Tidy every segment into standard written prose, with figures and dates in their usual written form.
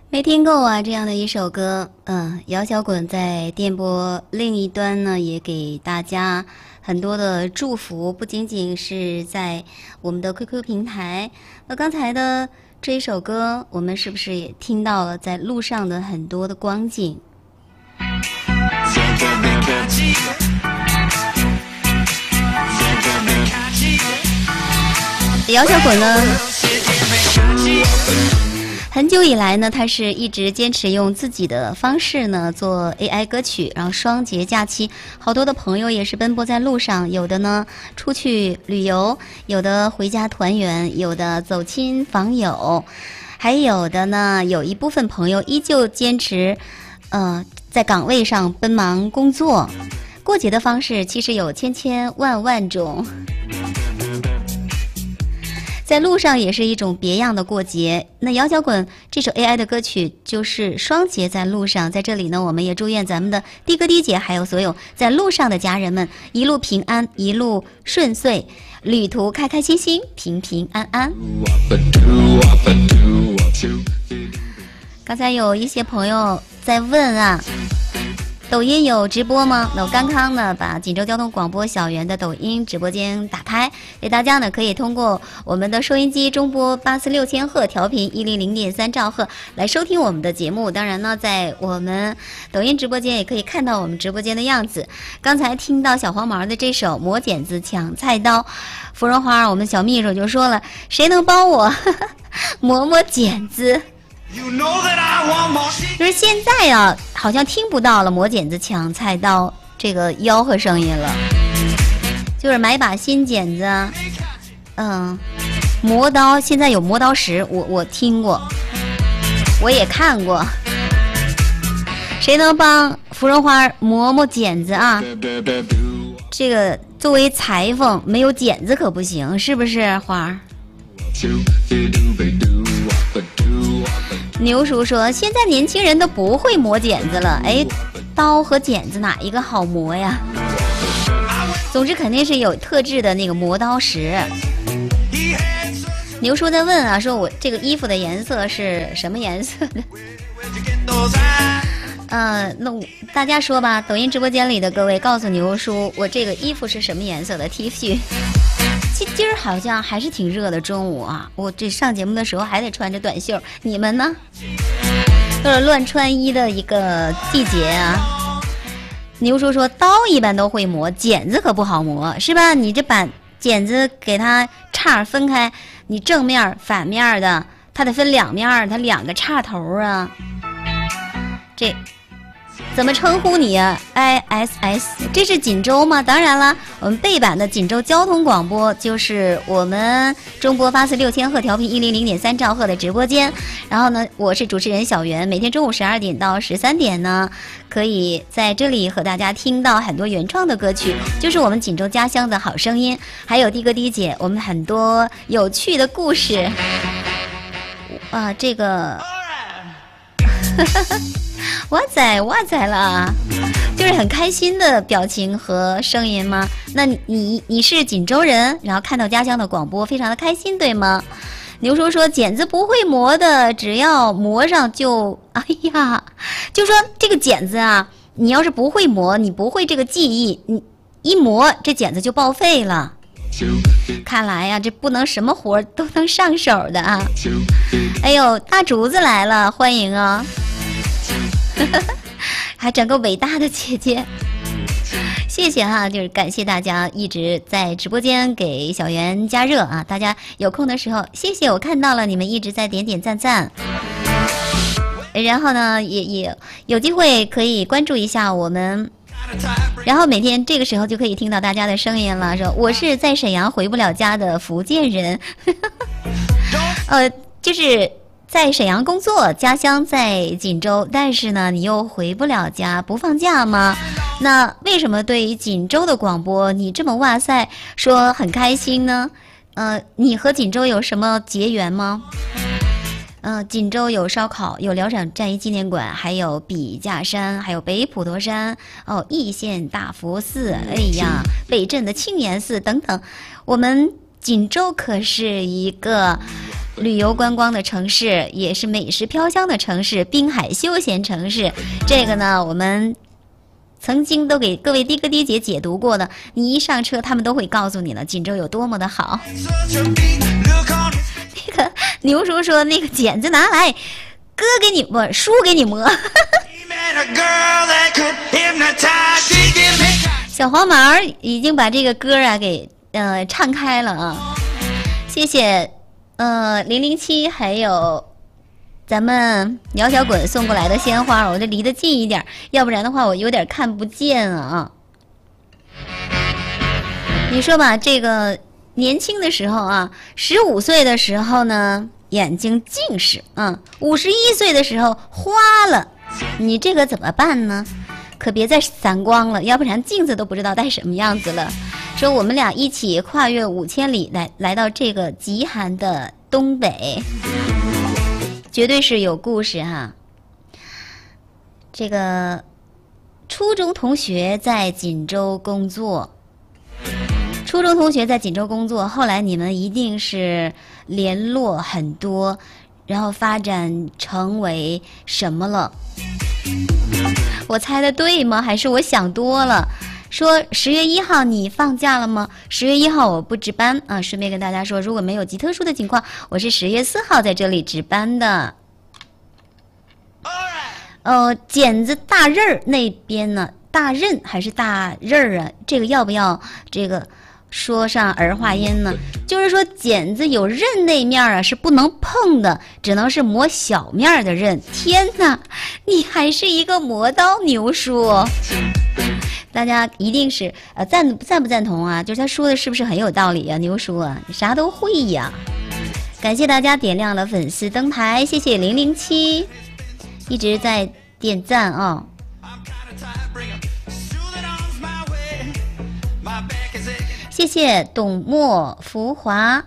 没听够啊，这样的一首歌。姚小滚在电波另一端呢，也给大家很多的祝福，不仅仅是在我们的 QQ 平台。那刚才的这一首歌，我们是不是也听到了在路上的很多的光景？姚小滚呢，很久以来呢，他是一直坚持用自己的方式呢做 AI 歌曲，然后双节假期，好多的朋友也是奔波在路上，有的呢出去旅游，有的回家团圆，有的走亲访友，还有的呢，有一部分朋友依旧坚持，在岗位上奔忙工作。过节的方式其实有千千万万种。在路上也是一种别样的过节。那摇小滚这首 AI 的歌曲就是双节在路上，在这里呢，我们也祝愿咱们的的哥的姐还有所有在路上的家人们一路平安，一路顺遂，旅途开开心心，平平安安。刚才有一些朋友在问啊，抖音有直播吗？那我刚刚呢把锦州交通广播小园的抖音直播间打开，给大家呢可以通过我们的收音机中波84600赫调频100.3兆赫来收听我们的节目。当然呢，在我们抖音直播间也可以看到我们直播间的样子。刚才听到小黄毛的这首磨剪子抢菜刀，芙蓉花我们小秘书就说了，谁能帮我磨磨剪子？就是现在啊，好像听不到了磨剪子抢菜刀这个吆喝声音了，就是买把新剪子，磨刀，现在有磨刀石，我听过，我也看过。谁能帮芙蓉花磨磨剪子啊？这个作为裁缝，没有剪子可不行，是不是花？牛叔说现在年轻人都不会磨剪子了，刀和剪子哪一个好磨呀？总之肯定是有特制的那个磨刀石。牛叔在问啊，说我这个衣服的颜色是什么颜色的？那大家说吧，抖音直播间里的各位告诉牛叔，我这个衣服是什么颜色的 T 恤？今儿好像还是挺热的，中午啊，我这上节目的时候还得穿着短袖，你们呢？都是乱穿衣的一个季节啊。牛叔说刀一般都会磨，剪子可不好磨，是吧？你这把剪子给它叉分开，你正面反面的，它得分两面，它两个叉头啊。这怎么称呼你啊 ？ISS， 这是锦州吗？当然了，我们背版的锦州交通广播就是我们中波84600赫调频100.3兆赫的直播间。然后呢，我是主持人小袁，每天中午12点到13点呢，可以在这里和大家听到很多原创的歌曲，就是我们锦州家乡的好声音，还有的哥的姐我们很多有趣的故事。这个。哇塞了，就是很开心的表情和声音吗？那你是锦州人，然后看到家乡的广播，非常的开心，对吗？牛叔说剪子不会磨的，只要磨上就，就说这个剪子啊，你要是不会磨，你不会这个技艺，你一磨这剪子就报废了。看来呀，这不能什么活都能上手的啊！哎呦，大竹子来了，欢迎啊！还整个伟大的姐姐，谢谢哈，就是感谢大家一直在直播间给小袁加热啊！大家有空的时候，谢谢，我看到了你们一直在点点赞赞。然后呢，也有机会可以关注一下我们，然后每天这个时候就可以听到大家的声音了。说我是在沈阳回不了家的福建人，就是在沈阳工作，家乡在锦州，但是呢你又回不了家，不放假吗？那为什么对于锦州的广播你这么哇塞说很开心呢？你和锦州有什么结缘吗？锦州有烧烤，有辽沈战役纪念馆，还有笔架山，还有北普陀山，义县大佛寺，北镇的青岩寺等等。我们锦州可是一个旅游观光的城市，也是美食飘香的城市，滨海休闲城市。这个呢，我们曾经都给各位的哥的姐解读过的，你一上车他们都会告诉你了锦州有多么的好。那个牛叔说那个剪子拿来，哥给你磨，叔给你磨。小黄毛已经把这个歌啊给唱开了啊，谢谢007还有咱们姚小滚送过来的鲜花，我就离得近一点，要不然的话我有点看不见啊。你说吧，这个年轻的时候啊，15岁的时候呢眼睛近视，51岁的时候花了，你这个怎么办呢？可别再散光了，要不然镜子都不知道戴什么样子了。说我们俩一起跨越5000里来到这个极寒的东北，绝对是有故事哈。这个初中同学在锦州工作，后来你们一定是联络很多，然后发展成为什么了？我猜的对吗？还是我想多了？说10月1号你放假了吗？10月1号我不值班啊。顺便跟大家说，如果没有极特殊的情况，我是10月4号在这里值班的。剪子大刃儿那边呢？大刃还是大刃儿啊？这个要不要这个说上儿化音呢？就是说剪子有刃那面啊是不能碰的，只能是磨小面的刃。天哪，你还是一个磨刀牛叔！大家一定是赞不赞同啊？就是他说的是不是很有道理啊？牛叔啊，你啥都会呀！感谢大家点亮了粉丝灯牌，谢谢007一直在点赞啊。谢谢董墨浮华。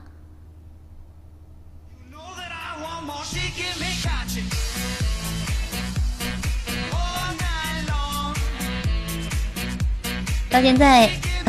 到现在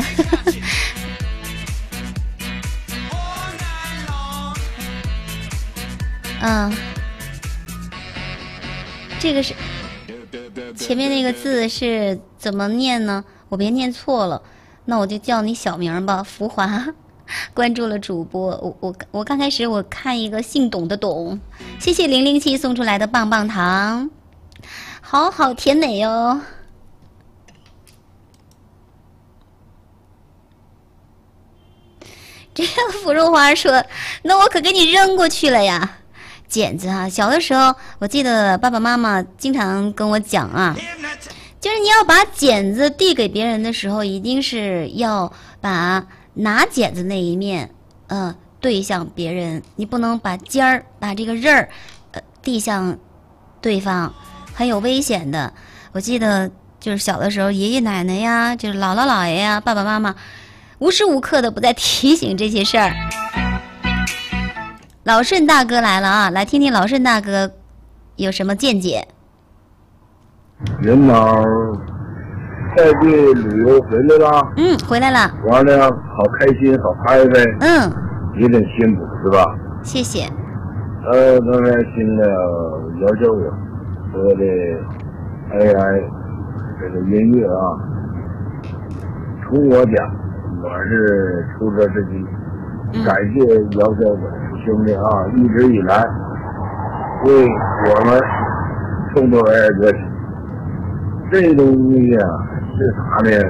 这个是前面那个字是怎么念呢？我别念错了，那我就叫你小名吧，浮华。关注了主播，我刚开始我看一个姓董的董，谢谢007送出来的棒棒糖，好好甜美哦。这个芙蓉花说：“那我可给你扔过去了呀。”剪子啊，小的时候我记得爸爸妈妈经常跟我讲啊，就是你要把剪子递给别人的时候，一定是要把拿剪子那一面对向别人，你不能把尖儿把这个刃儿递向对方，很有危险的。我记得就是小的时候，爷爷奶奶呀，就是姥姥姥爷呀，爸爸妈妈无时无刻的不在提醒这些事儿。老顺大哥来了啊，来听听老顺大哥有什么见解。 领导外地旅游回来了， 回来了， 完了好开心，好嗨呗，也挺辛苦是吧？ 谢谢。 刚才听了姚教授说的 AI 这个音乐啊，从我讲，我是出车司机，感谢姚教授兄弟啊，一直以来为我们创作 AI 歌曲。这东西啊是啥呢？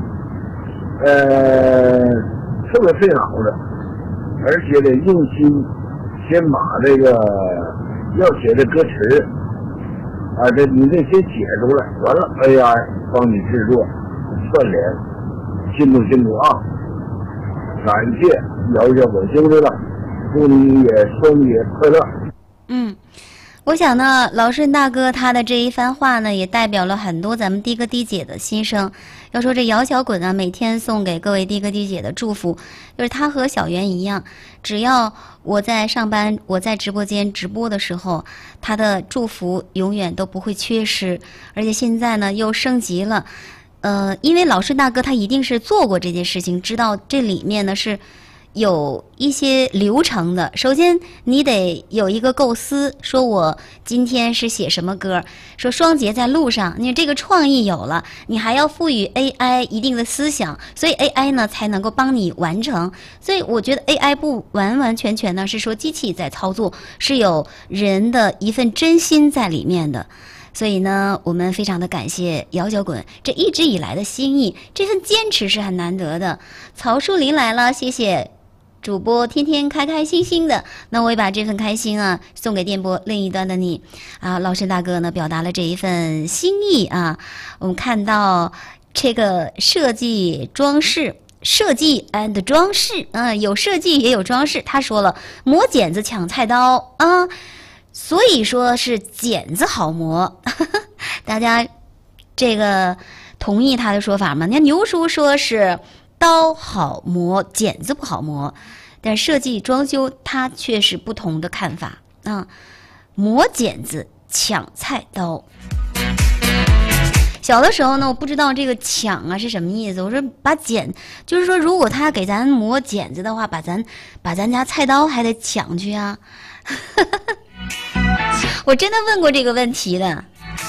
特别费脑子，而且得用心，先把这个要写的歌词啊，你得先写出来，完了 AI 帮你制作串联，辛苦啊！感谢姚小本兄弟了，祝你也双节快乐。 我想呢，老顺大哥他的这一番话呢，也代表了很多咱们的哥的姐的心声。要说这姚小滚啊，每天送给各位的哥的姐的祝福，就是他和小袁一样，只要我在上班，我在直播间直播的时候，他的祝福永远都不会缺失。而且现在呢，又升级了，因为老顺大哥他一定是做过这件事情，知道这里面呢是有一些流程的。首先你得有一个构思，说我今天是写什么歌，说双节在路上，你这个创意有了，你还要赋予 AI 一定的思想，所以 AI 呢才能够帮你完成。所以我觉得 AI 不完完全全呢是说机器在操作，是有人的一份真心在里面的。所以呢，我们非常的感谢摇摇滚这一直以来的心意，这份坚持是很难得的。曹树林来了，谢谢主播天天开开心心的，那我也把这份开心啊送给电波另一端的你啊。老沈大哥呢表达了这一份心意啊。我们看到这个设计装饰。设计 and 装饰，有设计也有装饰。他说了，磨剪子抢菜刀啊，所以说是剪子好磨。大家这个同意他的说法吗？那牛叔说是刀好磨，剪子不好磨，但设计装修他却是不同的看法啊。磨剪子抢菜刀。小的时候呢，我不知道这个抢啊是什么意思。我说把剪，就是说如果他给咱磨剪子的话，把咱家菜刀还得抢去啊。我真的问过这个问题的。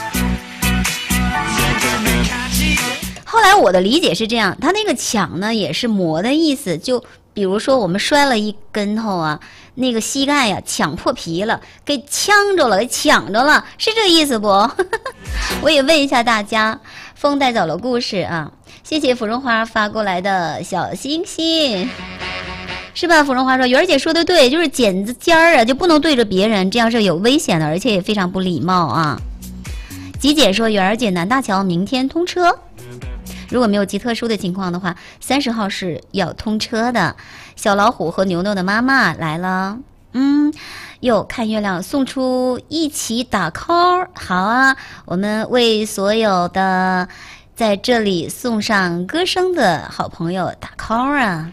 后来我的理解是这样，他那个抢呢也是磨的意思，就比如说我们摔了一跟头啊，那个膝盖呀抢破皮了，给呛着了，给抢着了，是这意思不？我也问一下大家，风带走了故事啊，谢谢芙蓉花发过来的小星星，是吧？芙蓉花说，媛儿姐说的对，就是剪子尖儿啊就不能对着别人，这样是有危险的，而且也非常不礼貌啊。吉姐说，媛儿姐南大桥明天通车，如果没有极特殊的情况的话，30号是要通车的。小老虎和牛牛的妈妈来了，又看月亮送出一起打 call， 好啊，我们为所有的在这里送上歌声的好朋友打 call 啊。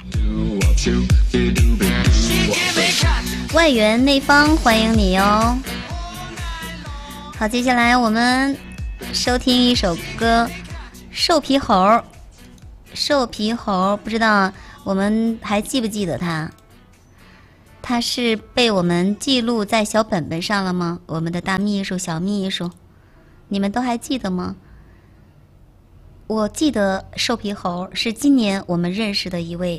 外援内方欢迎你哦。好，接下来我们收听一首歌，瘦皮猴，瘦皮猴，不知道我们还记不记得他？他是被我们记录在小本本上了吗？我们的大秘书、小秘书，你们都还记得吗？我记得瘦皮猴是今年我们认识的一位